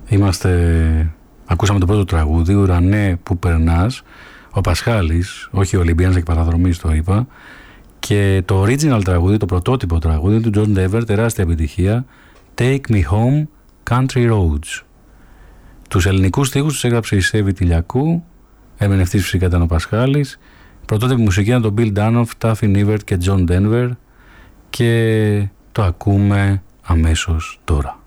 Ακούσαμε το πρώτο τραγούδι, Ουρανέ που περνάς, ο Πασχάλης, όχι ο Ολυμπιάνας εκ παραδρομής το είπα, και το original τραγούδι, το πρωτότυπο τραγούδι του John Denver, τεράστια επιτυχία, Take Me Home, Country Roads. Τους ελληνικούς στίχους τους έγραψε η Σέβη Τηλιακού, ερμηνευτής φυσικά ήταν ο Πασχάλης, πρωτότυπη μουσική ήταν το Bill Danoff, Taffy Nivert και John Denver, και το ακούμε αμέσως τώρα.